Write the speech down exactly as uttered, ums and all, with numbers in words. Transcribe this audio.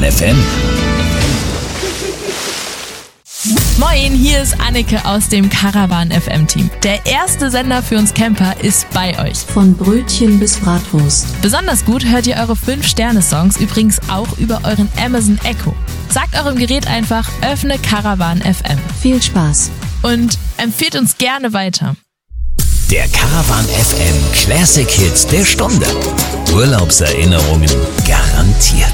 F M. Moin, hier ist Anneke aus dem Caravan F M Team. Der erste Sender für uns Camper ist bei euch. Von Brötchen bis Bratwurst. Besonders gut hört ihr eure fünf Sterne Songs übrigens auch über euren Amazon Echo. Sagt eurem Gerät einfach, öffne Caravan F M. Viel Spaß. Und empfehlt uns gerne weiter. Der Caravan F M Classic Hits der Stunde. Urlaubserinnerungen garantiert.